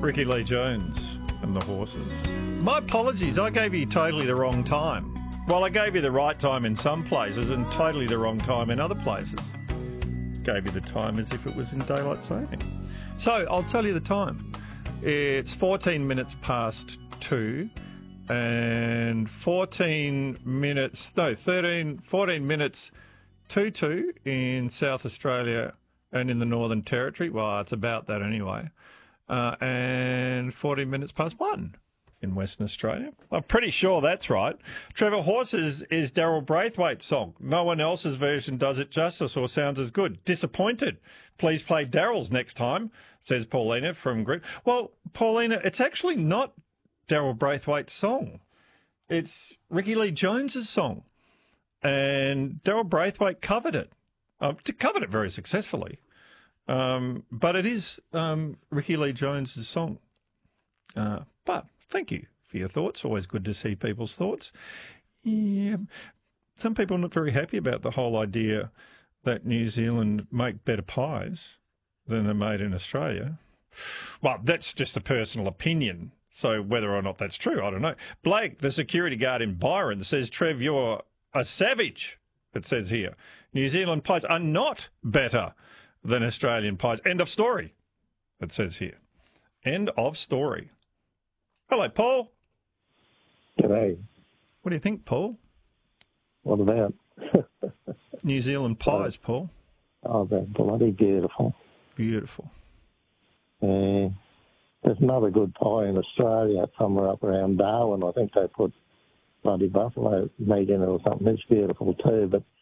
Ricky Lee Jones and the Horses. My apologies, I gave you totally the wrong time. Well, I gave you the right time in some places and totally the wrong time in other places. Gave you the time as if it was in daylight saving. So, I'll tell you the time. It's 14 minutes past 2 and 14 minutes to 2 in South Australia and in the Northern Territory. Well, it's about that anyway. And 14 minutes past 1 in Western Australia. I'm pretty sure that's right. Trevor, Horses is Daryl Braithwaite's song. No one else's version does it justice or sounds as good. Disappointed. Please play Daryl's next time, says Paulina from Grid. Well, Paulina, it's actually not Daryl Braithwaite's song. It's Ricky Lee Jones's song. And Daryl Braithwaite covered it. Covered it very successfully. But it is Ricky Lee Jones's song. But thank you for your thoughts. Always good to see people's thoughts. Yeah, some people are not very happy about the whole idea that New Zealand make better pies than they're made in Australia. Well, that's just a personal opinion. So whether or not that's true, I don't know. Blake, the security guard in Byron, says, Trev, you're a savage, it says here. New Zealand pies are not better than Australian pies. End of story, it says here. End of story. Hello, Paul. G'day. What do you think, Paul? What about? New Zealand pies, Paul. Oh, they're bloody beautiful. Beautiful. There's another good pie in Australia, somewhere up around Darwin. I think they put bloody buffalo meat in it or something. It's beautiful too, but